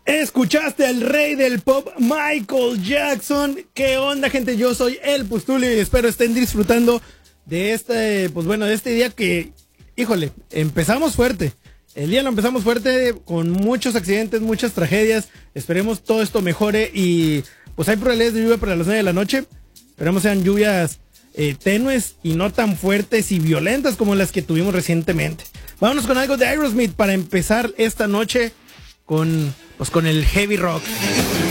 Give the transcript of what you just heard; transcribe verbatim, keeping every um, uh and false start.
Escuchaste al rey del pop, Michael Jackson. ¿Qué onda, gente? Yo soy El Pustulio y espero estén disfrutando de este, pues bueno, de este día que, híjole, empezamos fuerte. El día lo empezamos fuerte con muchos accidentes, muchas tragedias. Esperemos todo esto mejore y pues hay probabilidades de lluvia para las nueve de la noche. Esperemos sean lluvias eh, tenues y no tan fuertes y violentas como las que tuvimos recientemente. Vámonos con algo de Aerosmith para empezar esta noche con, pues, con el heavy rock.